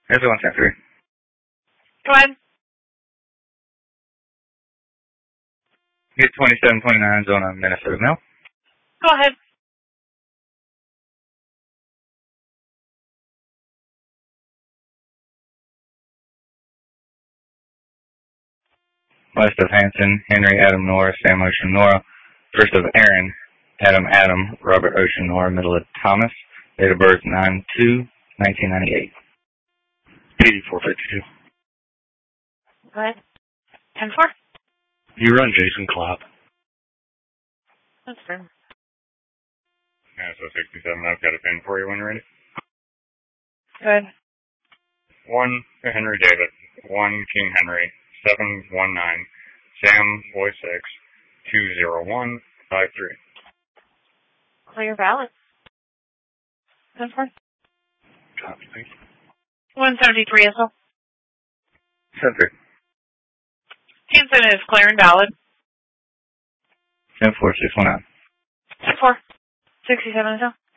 There's the 173. Go ahead. Get 2729 Zona, Minnesota Mail. Go ahead. West of Hanson, Henry, Adam, Nora, Sam, Ocean, Nora. First of Aaron, Adam, Robert, Ocean, Nora. Middle of Thomas. Date of birth 9/2/1998. PD 452. Go ahead. 10-4. You run Jason Klopp. That's fair. Yeah, so 67. I've got a pin for you when you're ready. Go ahead. 1 Henry David. 1 King Henry. 719. Sam Boy 6. 20153. Clear valid. 10-4. Copy, thank you. 173 as well. 73. Hanson is clear and valid. 10-4, 619. 10-4. 67 as well.